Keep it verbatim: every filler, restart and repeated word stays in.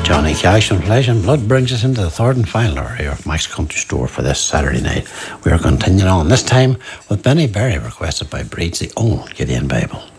Johnny Cash and Flesh and Blood brings us into the third and final hour here of Mike's Country Store for this Saturday night. We are continuing on, this time with Benny Berry, requested by Breed's The Old Gideon Bible.